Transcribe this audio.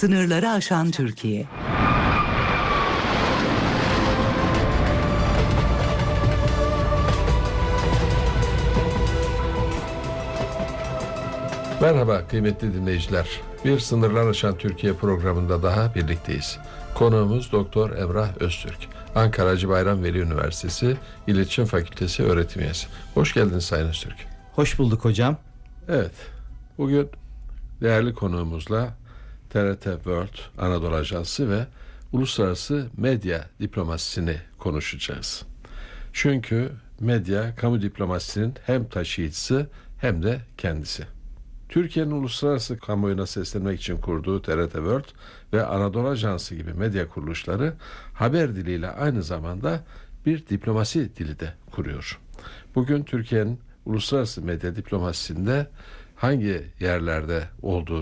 Sınırları aşan Türkiye. Merhaba kıymetli dinleyiciler. Bir Sınırlar Aşan Türkiye programında daha birlikteyiz. Konuğumuz Doktor Emrah Öztürk. Ankara Hacı Bayram Veli Üniversitesi İletişim Fakültesi öğretim üyesi. Hoş geldiniz Sayın Öztürk. Hoş bulduk hocam. Evet, bugün değerli konuğumuzla TRT World, Anadolu Ajansı ve uluslararası medya diplomasisini konuşacağız. Çünkü medya, kamu diplomasisinin hem taşıyıcısı hem de kendisi. Türkiye'nin uluslararası kamuoyuna seslenmek için kurduğu TRT World ve Anadolu Ajansı gibi medya kuruluşları haber diliyle aynı zamanda bir diplomasi dili de kuruyor. Bugün Türkiye'nin uluslararası medya diplomasisinde hangi yerlerde olduğu